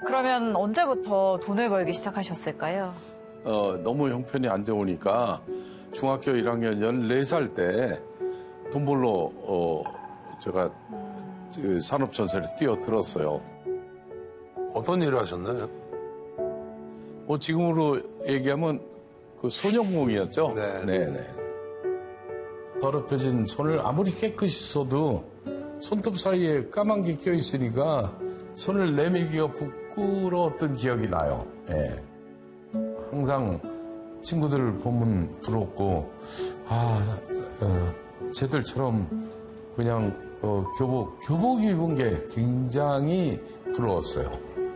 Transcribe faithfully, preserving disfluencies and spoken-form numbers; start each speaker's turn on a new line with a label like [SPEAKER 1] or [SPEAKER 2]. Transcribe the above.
[SPEAKER 1] 그러면 언제부터 돈을 벌기 시작하셨을까요?
[SPEAKER 2] 어, 너무 형편이 안 좋으니까 중학교 일 학년 열네 살 때 돈 벌러 어, 제가 그 산업전선에 뛰어들었어요.
[SPEAKER 3] 어떤 일을 하셨나요?
[SPEAKER 2] 뭐 지금으로 얘기하면 그 소년공이었죠.
[SPEAKER 3] 네.
[SPEAKER 2] 네네. 더럽혀진 손을 아무리 깨끗이 써도 손톱 사이에 까만 게 껴있으니까 손을 내밀기가 부끄러웠던 기억이 나요. 예. 항상 친구들 보면 부럽고, 아, 어, 쟤들처럼 그냥 어, 교복, 교복 입은 게 굉장히 부러웠어요.